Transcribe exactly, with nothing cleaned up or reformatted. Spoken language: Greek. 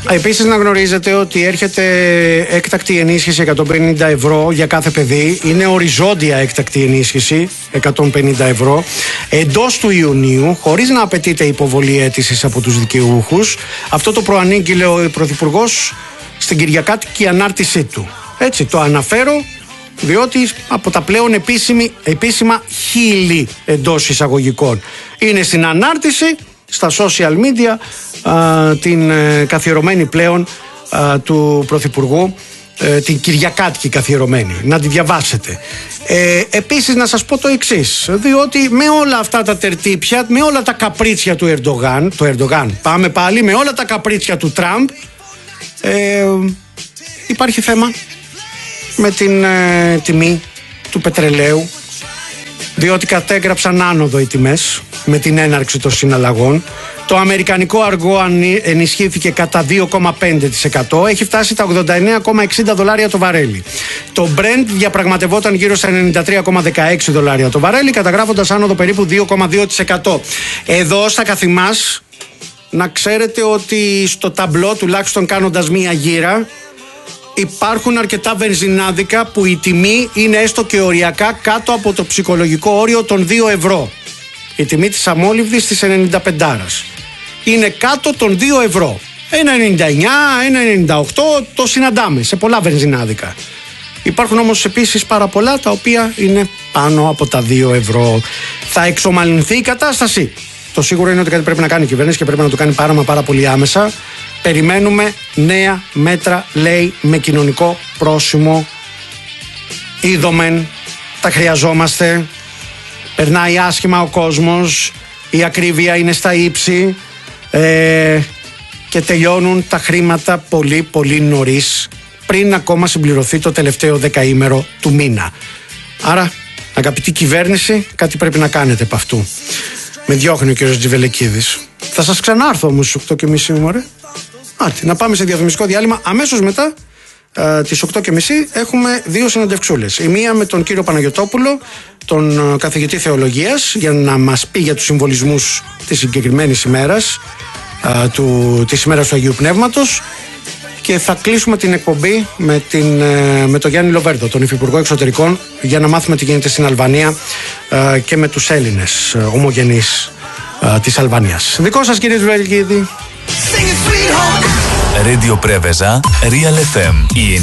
Επίσης να γνωρίζετε ότι έρχεται έκτακτη ενίσχυση εκατόν πενήντα ευρώ για κάθε παιδί. Είναι οριζόντια έκτακτη ενίσχυση εκατόν πενήντα ευρώ εντός του Ιουνίου, χωρίς να απαιτείται υποβολή αίτησης από τους δικαιούχους. Αυτό το προανήγγειλε ο Πρωθυπουργός στην Κυριακάτικη ανάρτησή του. Έτσι το αναφέρω, διότι από τα πλέον επίσημη, επίσημα χείλη εντός εισαγωγικών είναι στην ανάρτηση στα social media α, την ε, καθιερωμένη πλέον α, του Πρωθυπουργού, ε, την Κυριακάτικη καθιερωμένη. Να τη διαβάσετε. Ε, επίσης να σας πω το εξής, διότι με όλα αυτά τα τερτύπια, με όλα τα καπρίτσια του Ερντογάν, του Ερντογάν πάμε πάλι, με όλα τα καπρίτσια του Τραμπ, ε, υπάρχει θέμα με την ε, τιμή του πετρελαίου, διότι κατέγραψαν άνοδο οι τιμές με την έναρξη των συναλλαγών. Το αμερικανικό αργό ενισχύθηκε κατά δύο κόμμα πέντε τοις εκατό, έχει φτάσει τα ογδόντα εννέα κόμμα εξήντα δολάρια το βαρέλι. Το Brent διαπραγματευόταν γύρω στα ενενήντα τρία κόμμα δεκαέξι δολάρια το βαρέλι, καταγράφοντας άνοδο περίπου δύο κόμμα δύο τοις εκατό. Εδώ στα καθημάς να ξέρετε ότι στο ταμπλό, τουλάχιστον κάνοντας μία γύρα, υπάρχουν αρκετά βενζινάδικα που η τιμή είναι έστω και οριακά κάτω από το ψυχολογικό όριο των δύο ευρώ. Η τιμή της αμόλυβδης της ενενήντα πέντε είναι κάτω των δύο ευρώ. ένα ενενήντα εννιά, ένα ενενήντα οκτώ το συναντάμε σε πολλά βενζινάδικα. Υπάρχουν όμως επίσης πάρα πολλά τα οποία είναι πάνω από τα δύο ευρώ. Θα εξομαλυνθεί η κατάσταση. Το σίγουρο είναι ότι κάτι πρέπει να κάνει η κυβέρνηση και πρέπει να το κάνει πάρα μα πάρα πολύ άμεσα. Περιμένουμε νέα μέτρα, λέει, με κοινωνικό πρόσημο. Είδομεν, τα χρειαζόμαστε. Περνάει άσχημα ο κόσμος, η ακρίβεια είναι στα ύψη ε, και τελειώνουν τα χρήματα πολύ πολύ νωρίς, πριν ακόμα συμπληρωθεί το τελευταίο δεκαήμερο του μήνα. Άρα, αγαπητή κυβέρνηση, κάτι πρέπει να κάνετε από αυτού. Με διώχνει ο κ. Τζιβελεκίδης. Θα σας ξανάρθω όμως στις οκτώ και μισή, μωρέ. Άτε, να πάμε σε διαφημιστικό διάλειμμα. Αμέσως μετά ε, τις οκτώ και μισή έχουμε δύο συνεντευξούλες. Η μία με τον κύριο Παναγιωτόπουλο, τον ε, καθηγητή θεολογίας, για να μας πει για τους συμβολισμούς της συγκεκριμένης ημέρας, ε, του, της ημέρας του Αγίου Πνεύματος, και θα κλείσουμε την εκπομπή με, την, ε, με τον Γιάννη Λοβέρδο, τον Υφυπουργό Εξωτερικών, για να μάθουμε τι γίνεται στην Αλβανία ε, και με τους Έλληνες ε, ομογενείς ε, της Αλβανίας. Δικό σας, κύριε Τζιβελεκίδη. Radio Preveza, Real εφ εμ.